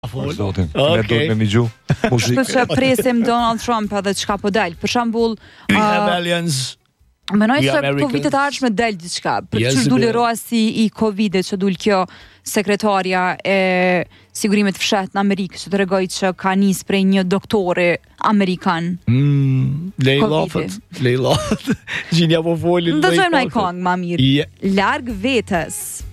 Zotin, ne do të me gju muzikë. Kështu që presim Donald Trump edhe çka po del. Për shembull, We have aliens. Menoj We se po Americans. vitet e ardhshme del diçka. Për Yes, çu it dule will. rasti i Covidit, që dul kjo sekretarja e sigurimit fshat në Amerikë, që tregoi që ka nis prej një doktori amerikan. Lej lafët. Gjinja po folin. Ndëgjojmë një këngë, ma mirë. Yeah. Larg vetes.